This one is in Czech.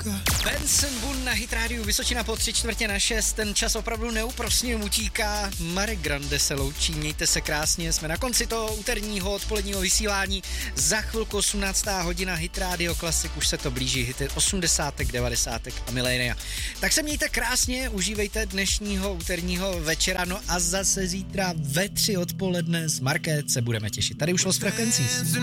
Benson Boone na Hit Radio Vysočina po 3/4/6, ten čas opravdu neúprosně utíká. Marek Grande se loučí, mějte se krásně, jsme na konci toho úterního odpoledního vysílání. Za chvilku 18. hodina Hit Radio Classic, už se to blíží, hity 80, 90 a milénia. Tak se mějte krásně, užívejte dnešního úterního večera, no a zase zítra ve 3 odpoledne z Markéce budeme těšit. Tady už Lost Frequencies.